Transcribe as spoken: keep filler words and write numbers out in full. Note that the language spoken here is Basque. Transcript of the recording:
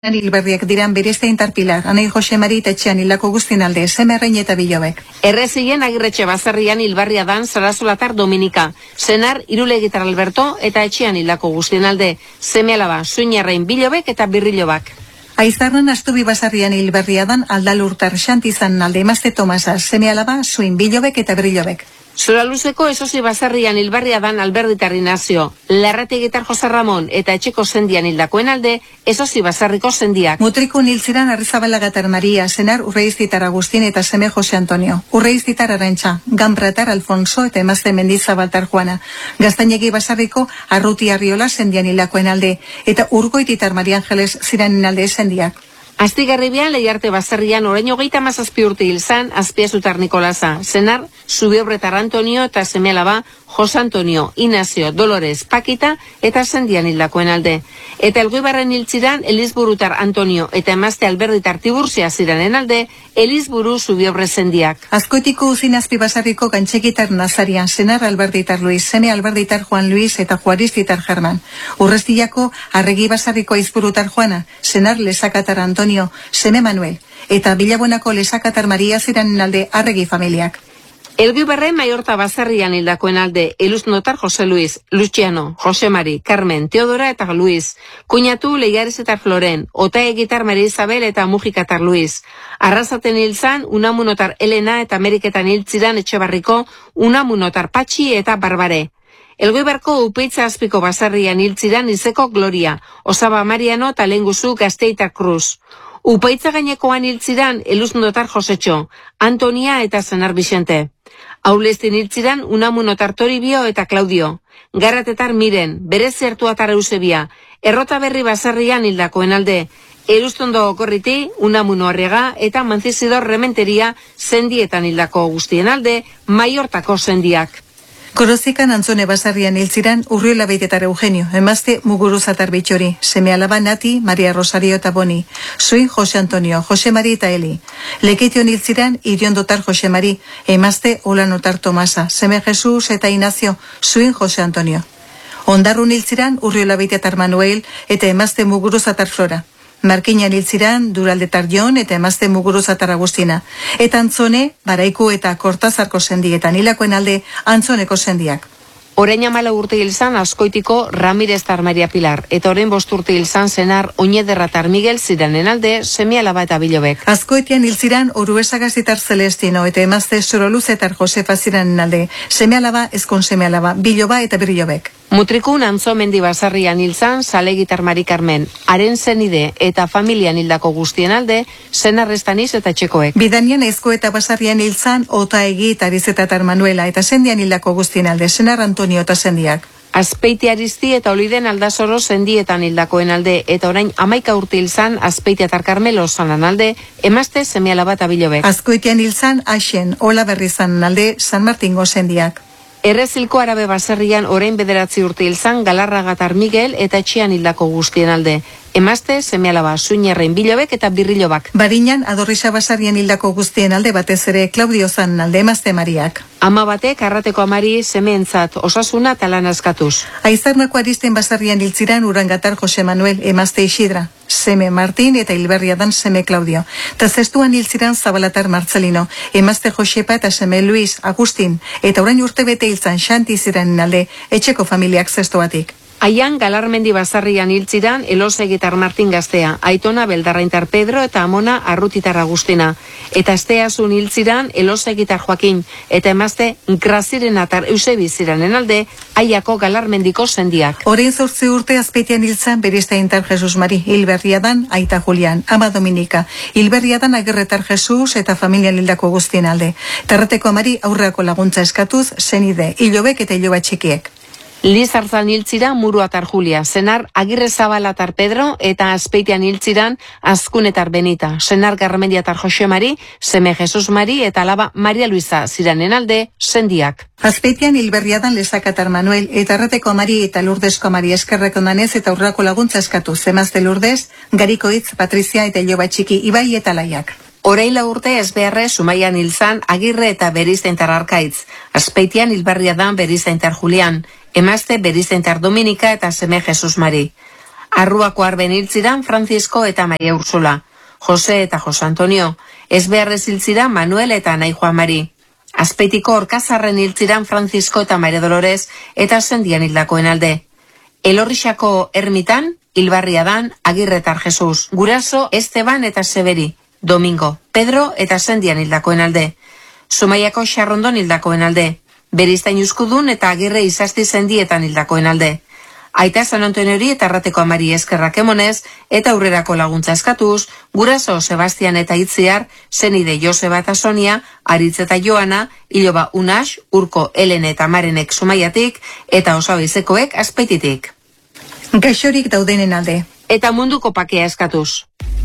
Hilberriak diran Beriztaintar Pilar, Anei Jose Mari eta etxean hildako guztien alde, Semerrein eta Bilobek. Errezien Agirretxe Bazarrian hilbarria dan Sarazolatar Dominika, senar Irulegitar Alberto eta etxean hildako guztien alde, seme alaba Suñarrein Bilobek eta Birrilobak. Aizarren Astubi Bazarrian hilberria dan Aldalurtar Xantizan alde emazte Tomasa, seme alaba Suin Bilobek eta Birrilobek. Zoraluzeko Esosi Bazarrian hilbarria dan Alberditar Inazio, Larrategitar Jose Ramon eta etxeko sendian hildakoen alde, Esosi Bazarriko sendiak. Mutrikun hiltziran Arrizabalagar Maria, senar Urreiztitar Agustin eta seme Jose Antonio. Urreiztitar Arantxa, Ganpratar Alfonso eta emazte Mendizabaltar Juana. Gaztainegi Bazarriko Arruti Arriola sendian hildakoen alde, eta Urgoititar Maria Angeles ziranen alde sendiak. Astigarribian Leiarte Bazarrian orain hogeita hamazazpi urte hil zan Azpiazutar Nikolasa, senar Zubiobretar Antonio eta seme alaba Jose Antonio, Inazio, Dolores, Pakita eta sendian hildakoen alde. Eta Elgoibarren hiltziran Elizburutar Antonio eta emazte Alberditar Tiburtzia ziranen alde, Elizburu Zubiobre sendiak. Azkoitiko uzin Azpi Bazarriko Gantxekitar Nazaria, senar Alberditar Luis, seme Alberditar Juan Luis eta Juaristitar German. Urrestillako Arregi Bazarriko Aizburutar Juana, senar Lesakatar Antonio, seme Manuel, eta Bilabuenako Lesakatar Maria ziranen alde Arregi familiak. Elgoibarren Maiorta Bazarrian hildakoen alde, Eluznotar Jose Luis, Luciano, Jose Mari, Carmen, Teodora eta Luis, Kuñatu Leiarezetar Floren, Otaegitar Maria Isabel eta Mujikatar Luis, Arrazaten hiltzan Unamunotar Elena eta Ameriketan hiltziran Etxebarriko Unamunotar Patxi eta Barbare. Elgoibarko Upeitza Azpiko Bazarrian hiltziran Izeko Gloria, Osaba Mariano eta Lenguzu Gazteitar Cruz. Upaitza gainekoan hiltziran Eluznotar Josetxo, Antonia eta senar Vicente. Aulestin hiltziran Unamunotar Toribio eta Claudio. Garratetar Miren, Berez Zertuatar Eusebia, Errota Berri Bazarrian hildakoen alde, Erustondo Okorriti, Unamuno Arriaga eta Manzizidor Rementeria sendietan hildako guztien alde, Maiortako sendiak. Korozikan Antzone Bazarrian hiltziran Urriola Beitetar Eugenio, emazte Muguruzatar Bitxori, seme alaba Nati, Maria Rosario eta Boni, Suin Jose Antonio, Jose Mari eta Eli. Lekeition hiltziran Iriondotar Jose Mari, emazte Olanotar Tomasa, seme Jesus eta Inazio, Suin Jose Antonio. Ondarrun hiltziran Urriola Beitetar Manuel eta emazte Muguruzatar Flora. Markinan hiltziran Duraldetar Jon eta emazte Muguruzatar Agustina. Eta Antzone, Baraiku eta Kortazarko sendietan hilakoen alde Antzoneko sendiak. Orain amala urte hil zan Azkoitiko Ramireztar Maria Pilar, eta orain bost urte hil zan senar Oñederratar Miguel ziranen alde, seme alaba eta Bilobek. Azkoitian hil ziran Oruesagazitar Celestino eta emazte Soroluzetar Josefa ziranen alde, seme alaba, ezkon seme alaba, Biloba eta Birrilobek. Mutrikun Antzomendi Bazarrian hil zan Salegitar Mari Carmen, haren zenide eta familian hildako guztien alde, senarrestaniz eta txekoek. Bidanian Ezko eta Bazarrian hil zan Otaegi eta Arizetatar Manuela eta sendian hildako guztien alde, senar Antonio eta sendiak. Azpeiti Aristi eta Oliden Aldazoro sendietan hildakoen alde, eta orain amaika urte hil zan Azpeitiatar Carmelo zanan alde, emazte seme alaba eta Bilobek. Azkoitian hil zan Axen, Ola Berri zanan alde, San Martingo sendiak. Errezilko Arabe Bazarrian orain bederatzi urte hil zan Galarragatar Miguel eta etxean hildako guztien alde. Emazte, seme alaba, Suñerrein Bilobek eta Birrilobak. Barinan, Adorrisa Bazarrian hildako guztien alde batez ere Claudio zan alde emazte Mariak. Ama batek arrateko amari semeentzat osasuna talan askatuz. Aizarnako Aristen Bazarrian hiltziran Urangatar Jose Manuel, emazte Isidra, seme Martin eta Hilberriadan seme Claudio. Ta zestuan hiltziran Zabalatar Marcelino, emazte Josepa eta seme Luis, Agustin, eta orain urte bete hiltzan Xanti ziranen alde, etxeko familiak zestoatik. Aian Galarmendi Bazarrian hiltziran Elosegitar Martin Gaztea, Aitona Beldarraintar Pedro eta Amona Arrutitar Agustina. Eta Esteazun hiltziran Elosegitar Joaquin, eta emazte Grazirenatar Eusebi ziranen alde, Aiako Galarmendiko sendiak. Orain zortzi urte Azpeitian hiltzan Beriztaintar Jesus Mari, Hilberriadan Aita Julian, Ama Dominika, Hilberriadan Agirretar Jesus eta familian hildako guztien alde. Tarrateko amari aurreako laguntza eskatuz, senide, Ilobek eta Iloba txikiek. Lizarzan hiltzira Muruatar Julia, senar Agirre Zabalatar Pedro eta Azpeitian hiltziran Azkunetar Benita, senar Garmendiatar Jose Mari, seme Jesus Mari eta alaba Maria Luisa ziranen alde sendiak. Azpeitian Hilberriadan Lesakatar Manuel eta Arrateko Mari eta Lurdesko Mari eskerreko danez eta aurrako laguntza eskatu, zemazte Lurdez, Garikoitz, Patrizia eta Iloba txiki, Ibai eta Laiak. Oraila urte ez beharre Zumaian hilzan Agirre eta Beriztaintar Arkaitz, Azpeitian Hilberriadan Beriztaintar Julian, emazte Beriztaintar Dominika eta seme Jesus Mari. Arruako arben hil ziran Francisco eta Maria Ursula. Jose eta Jose Antonio. Ez beharrez hil ziran Manuel eta Anai Juan Mari. Azpeitiko Orkazarren hil ziran Francisco eta Maria Dolores eta Sendian hildakoen alde. Elorrixako ermitan, Hilbarriadan, Agirretar Jesus. Guraso Esteban eta Severi. Domingo, Pedro eta Sendian hildakoen alde. Zumaiako Xarrondon hildakoen alde. Beriztain Uzkudun eta Agirre Izasti Sendietan hildakoen alde. Aita San Antoniori eta Arrateko Amari eskerrak emonez eta aurrerako laguntza eskatuz, guraso Sebastian eta Itziar, senide Joseba eta Sonia, Aritz eta Joana, Iloba Unax, Urko Elene eta Marenek Zumaiatik eta Osabizekoek Azpeititik. Gaixorik daudenen alde. Eta munduko pakea eskatuz.